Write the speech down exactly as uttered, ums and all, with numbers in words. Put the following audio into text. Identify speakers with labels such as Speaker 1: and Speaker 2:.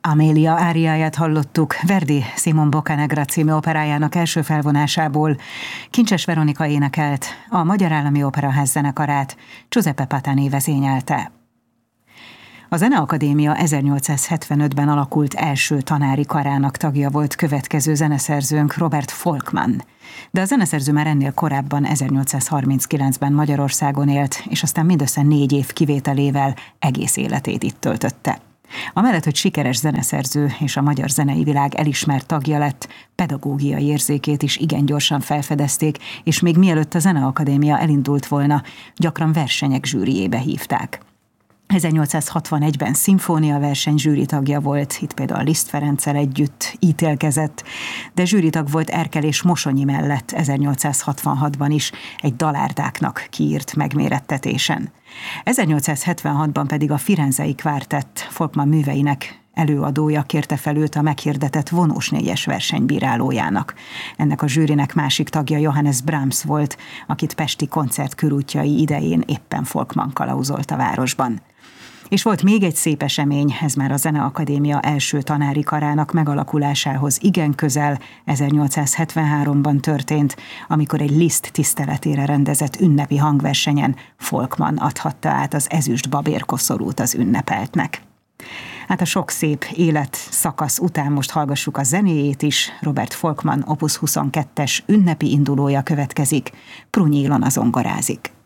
Speaker 1: Amélia áriáját hallottuk Verdi Simon Boccanegra című operájának első felvonásából. Kincses Veronika énekelt, a Magyar Állami Operaház zenekarát Giuseppe Patani vezényelte. A Zeneakadémia ezernyolcszázhetvenötben alakult első tanári karának tagja volt következő zeneszerzőnk, Robert Folkman. De a zeneszerző már ennél korábban, ezernyolcszázharminckilencben Magyarországon élt, és aztán mindössze négy év kivételével egész életét itt töltötte. Amellett, hogy sikeres zeneszerző és a magyar zenei világ elismert tagja lett, pedagógiai érzékét is igen gyorsan felfedezték, és még mielőtt a Zeneakadémia elindult volna, gyakran versenyek zsűriébe hívták. ezernyolcszázhatvanegyben szimfóniaverseny zsűritagja volt, itt például Liszt Ferenccel együtt ítélkezett, de zsűritag volt Erkel és Mosonyi mellett ezernyolcszázhatvanhatban is egy dalárdáknak kiírt megmérettetésen. ezernyolcszázhetvenhatban pedig a Firenzei Kvártett Folkman műveinek előadója kérte fel őt a meghirdetett vonós négyes verseny bírálójának. Ennek a zsűrinek másik tagja Johannes Brahms volt, akit pesti koncertkörútjai idején éppen Folkman kalauzolt a városban. És volt még egy szép esemény, ez már a Zeneakadémia első tanári karának megalakulásához igen közel, ezernyolcszázhetvenháromban történt, amikor egy Liszt tiszteletére rendezett ünnepi hangversenyen Folkman adhatta át az ezüst babérkoszorút az ünnepeltnek. Hát a sok szép élet szakasz után most hallgassuk a zenéjét is. Robert Folkman opus huszonkettes ünnepi indulója következik, Prunyi Ilona zongorázik.